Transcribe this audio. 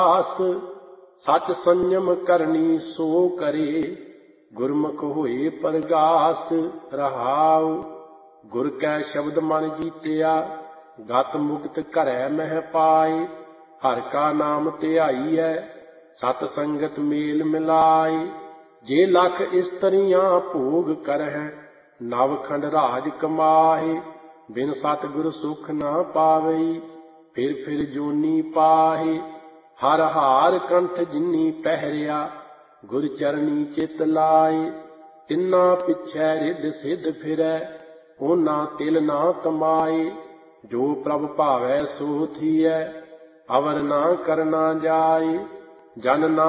सच संयम करनी सो करे, गुरमुख होए परगास रहाव। गुर कै शब्द मन जीतिया, गत मुक्त घरै मह पाए। हर का नाम ध्याईऐ, सत संगत मेल मिलाए। जे लख इस्त्रियां भोग करहैं, नवखंड राज कमाए। बिन सतगुर सुख न पावई, फिर जोनी पाहे। हर हार कंठ जिन्नी पहरिया, गुर चरनी चित लाए। तिन्ना पिछै रिद सिद्ध फिरै, ओना तिल ना कमाए। जो प्रभ भावै सो थीयै, अवर ना करना जाए। जन ना